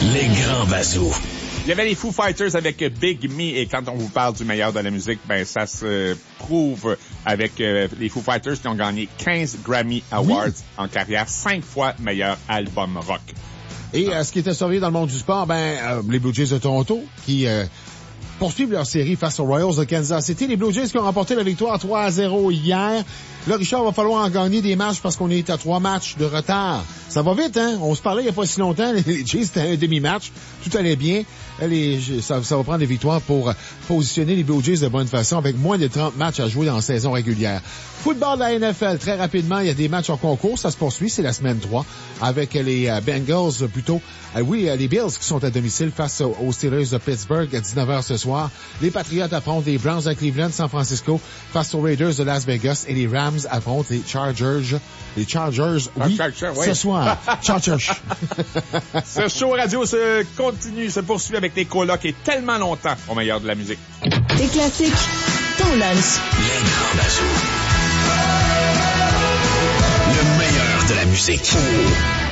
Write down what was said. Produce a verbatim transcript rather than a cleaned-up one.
Les grands bazous. Il y avait les Foo Fighters avec Big Me, et quand on vous parle du meilleur de la musique, ben ça se prouve avec euh, les Foo Fighters qui ont gagné quinze Grammy Awards oui. en carrière, cinq fois meilleur album rock. Et euh, ce qui était surveillé dans le monde du sport, ben euh, les Blue Jays de Toronto qui euh, poursuivent leur série face aux Royals de Kansas City. Les Blue Jays qui ont remporté la victoire trois à zéro hier. Là, Richard, va falloir en gagner des matchs parce qu'on est à trois matchs de retard. Ça va vite, hein? On se parlait il n'y a pas si longtemps. Les Jays, c'était un demi-match. Tout allait bien. Les, ça, ça va prendre des victoires pour positionner les Blue Jays de bonne façon avec moins de trente matchs à jouer dans la saison régulière. Football de la N F L, très rapidement, il y a des matchs en concours. Ça se poursuit, c'est la semaine trois avec les uh, Bengals, plutôt, uh, oui, uh, les Bills qui sont à domicile face aux Steelers de Pittsburgh à dix-neuf heures ce soir. Les Patriots affrontent les Browns de Cleveland, San Francisco, face aux Raiders de Las Vegas, et les Rams affrontent les Chargers, les Chargers, oui, ah, Charger, oui. ce soir. Chargers. Ce show radio se continue, se poursuit avec des colocs et tellement longtemps au meilleur de la musique. Des classiques, ton lunch. Les grands bazous. Le meilleur de la musique.